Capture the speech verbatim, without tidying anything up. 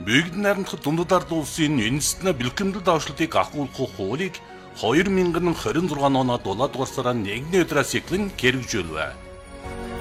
Бүгд найрамдах дундад ард улсын үндэстэн бэлтгэмдэл давшлтыг ахуулах хуулийг хоёр мянган хорин зургаан оноо дулаадугаар сарын нэгний өдрөөс эхлэн хэрэгжүүлв.